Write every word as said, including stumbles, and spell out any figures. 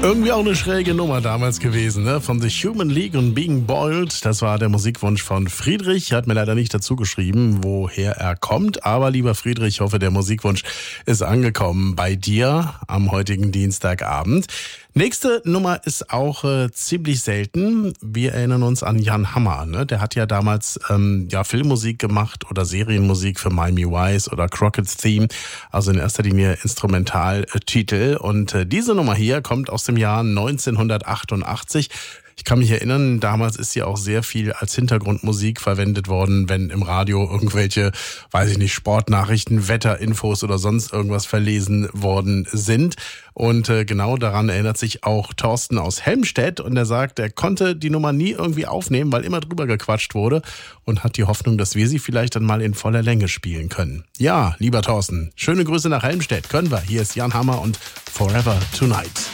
Irgendwie auch eine schräge Nummer damals gewesen, ne? Von The Human League und Being Boiled. Das war der Musikwunsch von Friedrich. Hat mir leider nicht dazu geschrieben, woher er kommt. Aber lieber Friedrich, ich hoffe, der Musikwunsch ist angekommen bei dir am heutigen Dienstagabend. Nächste Nummer ist auch äh, ziemlich selten. Wir erinnern uns an Jan Hammer. Ne? Der hat ja damals ähm, ja Filmmusik gemacht oder Serienmusik für Miami Vice oder Crockett's Theme. Also in erster Linie Instrumentaltitel. Und äh, diese Nummer hier kommt aus dem Jahr neunzehnhundertachtundachtzig. Ich kann mich erinnern, damals ist sie auch sehr viel als Hintergrundmusik verwendet worden, wenn im Radio irgendwelche, weiß ich nicht, Sportnachrichten, Wetterinfos oder sonst irgendwas verlesen worden sind. Und äh, genau daran erinnert sich auch Thorsten aus Helmstedt. Und er sagt, er konnte die Nummer nie irgendwie aufnehmen, weil immer drüber gequatscht wurde und hat die Hoffnung, dass wir sie vielleicht dann mal in voller Länge spielen können. Ja, lieber Thorsten, schöne Grüße nach Helmstedt. Können wir. Hier ist Jan Hammer und Forever Tonight.